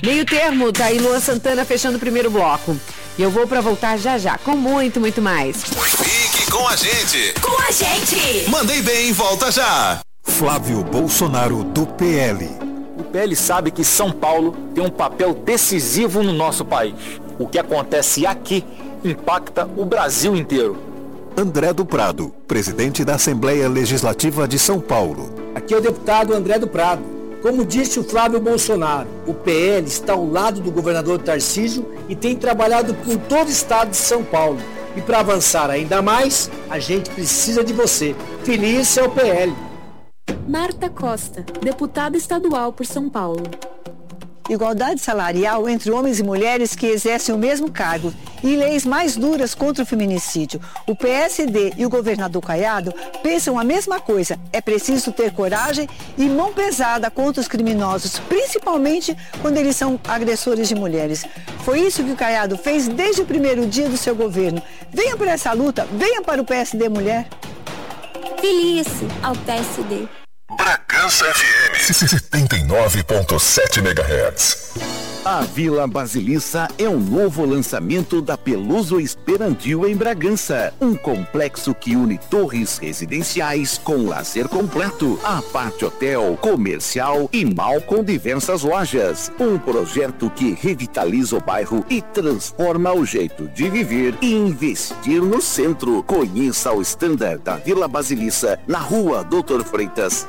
Meio termo, tá aí Luan Santana fechando o primeiro bloco. E eu vou pra voltar já já, com muito, muito mais. Fique com a gente! Com a gente! Mandei bem, volta já! Flávio Bolsonaro, do PL. O PL sabe que São Paulo tem um papel decisivo no nosso país. O que acontece aqui impacta o Brasil inteiro. André do Prado, presidente da Assembleia Legislativa de São Paulo. Aqui é o deputado André do Prado. Como disse o Flávio Bolsonaro, o PL está ao lado do governador Tarcísio e tem trabalhado por todo o estado de São Paulo. E para avançar ainda mais, a gente precisa de você. Feliz é o PL. Marta Costa, deputada estadual por São Paulo. Igualdade salarial entre homens e mulheres que exercem o mesmo cargo e leis mais duras contra o feminicídio. O PSD e o governador Caiado pensam a mesma coisa. É preciso ter coragem e mão pesada contra os criminosos, principalmente quando eles são agressores de mulheres. Foi isso que o Caiado fez desde o primeiro dia do seu governo. Venha para essa luta, venha para o PSD Mulher. Filie-se ao PSD. Bragança FM 79.7 MHz. A Vila Basilissa é um novo lançamento da Peluso Esperantil em Bragança. Um complexo que une torres residenciais com lazer completo, aparte hotel, comercial e mall com diversas lojas. Um projeto que revitaliza o bairro e transforma o jeito de viver e investir no centro. Conheça o standard da Vila Basilissa na rua Doutor Freitas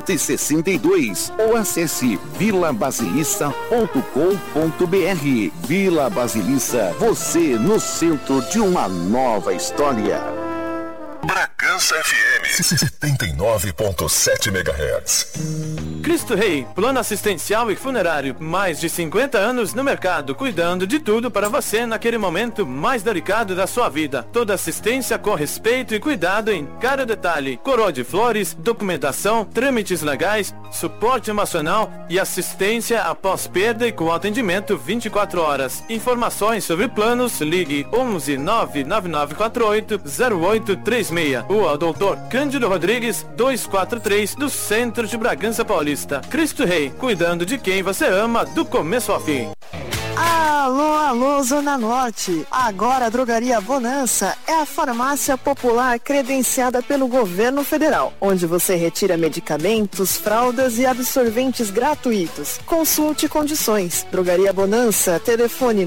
162 ou acesse vilabasilissa.com.br. Vila Basilissa, você no centro de uma nova história. Bragança FM 79.7 MHz. Cristo Rei, plano assistencial e funerário. Mais de 50 anos no mercado, cuidando de tudo para você naquele momento mais delicado da sua vida. Toda assistência com respeito e cuidado em cada detalhe. Coroa de flores, documentação, trâmites legais, suporte emocional e assistência após perda e com atendimento 24 horas. Informações sobre planos, ligue 11 99948 0836. Rua Doutor Cândido Rodrigues, 243, do centro de Bragança Paulista. Cristo Rei, cuidando de quem você ama do começo ao fim. Alô, alô, Zona Norte. Agora a Drogaria Bonança é a farmácia popular credenciada pelo governo federal, onde você retira medicamentos, fraldas e absorventes gratuitos. Consulte condições. Drogaria Bonança, telefone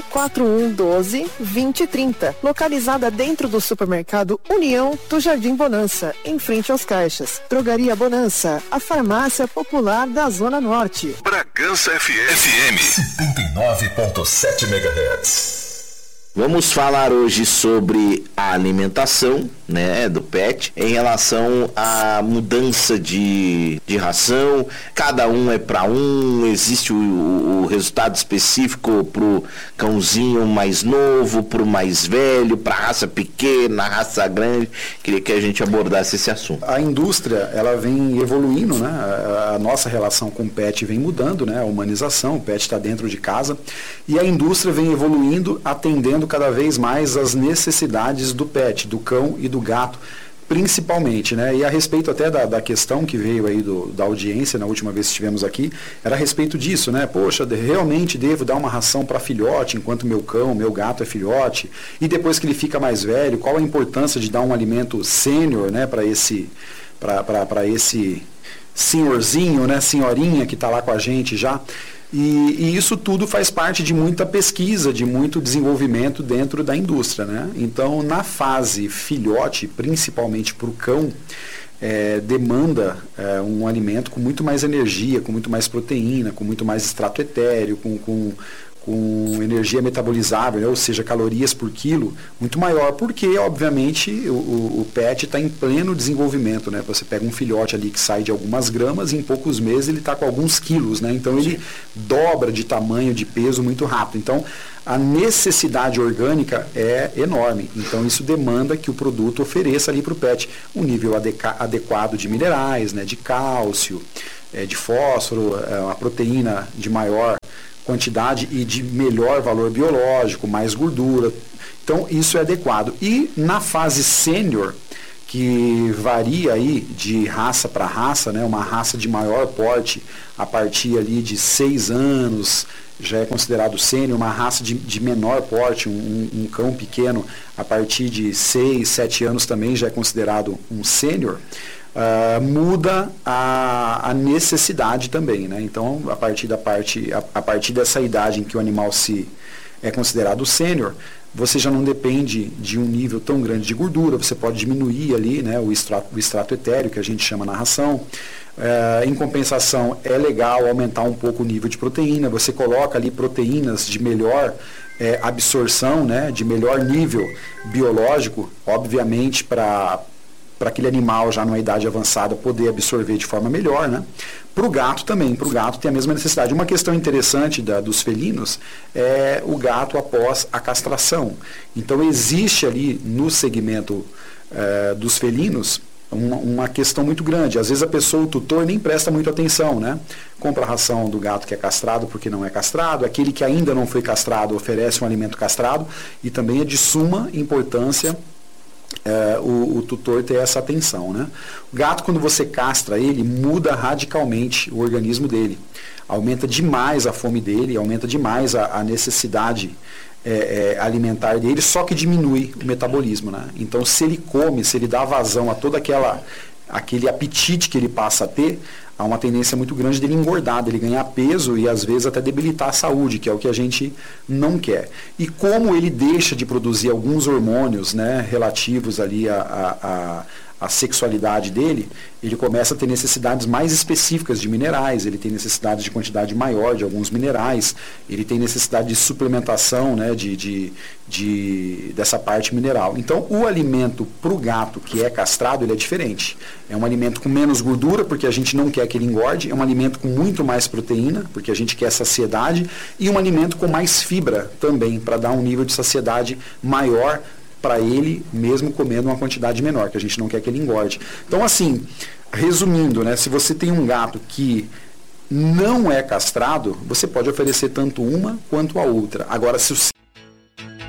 94112-2030, localizada dentro do supermercado União do Jardim Bonança, em frente aos caixas. Drogaria Bonança, a farmácia popular da Zona Norte. Bragança FM 79.7 MHz. Vamos falar hoje sobre a alimentação, né, do pet, em relação à mudança de ração. Cada um é para um, existe o resultado específico pro cãozinho mais novo, pro mais velho, pra raça pequena, raça grande. Queria que a gente abordasse esse assunto. A indústria, ela vem evoluindo, né? A nossa relação com o pet vem mudando, né? A humanização, o pet está dentro de casa, e a indústria vem evoluindo, atendendo cada vez mais as necessidades do pet, do cão e do gato, principalmente, né? E a respeito até da questão que veio aí da audiência, na última vez que estivemos aqui, era a respeito disso, né? Poxa, realmente devo dar uma ração para filhote, enquanto meu cão, meu gato é filhote, e depois que ele fica mais velho, qual a importância de dar um alimento sênior, né, para esse senhorzinho, né, senhorinha que está lá com a gente já. E isso tudo faz parte de muita pesquisa, de muito desenvolvimento dentro da indústria, né? Então, na fase filhote, principalmente para o cão, demanda um alimento com muito mais energia, com muito mais proteína, com muito mais extrato etéreo, com energia metabolizável, né? Ou seja, calorias por quilo, muito maior, porque, obviamente, o pet está em pleno desenvolvimento, né? Você pega um filhote ali que sai de algumas gramas, e em poucos meses ele está com alguns quilos, né? Então ele dobra de tamanho, de peso muito rápido. Então, a necessidade orgânica é enorme. Então, isso demanda que o produto ofereça ali para o pet um nível adequado de minerais, né? De cálcio, de fósforo, uma proteína de maior quantidade e de melhor valor biológico, mais gordura. Então, isso é adequado. E na fase sênior, que varia aí de raça para raça, né? Uma raça de maior porte a partir ali de 6 anos já é considerado sênior, uma raça de menor porte, um cão pequeno a partir de 6, 7 anos também já é considerado um sênior. Muda a necessidade também, né? Então, a partir dessa idade em que o animal é considerado sênior, você já não depende de um nível tão grande de gordura, você pode diminuir ali, né, o extrato etéreo, que a gente chama na ração. Em compensação, é legal aumentar um pouco o nível de proteína, você coloca ali proteínas de melhor absorção, né, de melhor nível biológico, obviamente para aquele animal já numa idade avançada poder absorver de forma melhor, né? Para o gato também, para o gato tem a mesma necessidade. Uma questão interessante dos felinos é o gato após a castração. Então existe ali no segmento dos felinos uma questão muito grande. Às vezes a pessoa, o tutor, nem presta muito atenção, né? Compra a ração do gato que é castrado porque não é castrado, aquele que ainda não foi castrado oferece um alimento castrado, e também é de suma importância o tutor ter essa atenção, né? O gato, quando você castra ele, muda radicalmente o organismo dele, aumenta demais a fome dele, aumenta demais a necessidade alimentar dele, só que diminui o metabolismo, né? Então, se ele come, se ele dá vazão a todo aquele apetite que ele passa a ter, há uma tendência muito grande dele engordar, dele ganhar peso e às vezes até debilitar a saúde, que é o que a gente não quer. E como ele deixa de produzir alguns hormônios, né, relativos ali a sexualidade dele, ele começa a ter necessidades mais específicas de minerais, ele tem necessidade de quantidade maior de alguns minerais, ele tem necessidade de suplementação, né, dessa parte mineral. Então, o alimento para o gato que é castrado, ele é diferente. É um alimento com menos gordura, porque a gente não quer que ele engorde, é um alimento com muito mais proteína, porque a gente quer saciedade, e um alimento com mais fibra também, para dar um nível de saciedade maior para ele, mesmo comendo uma quantidade menor, que a gente não quer que ele engorde. Então, assim, resumindo, né, se você tem um gato que não é castrado, você pode oferecer tanto uma quanto a outra. Agora, se o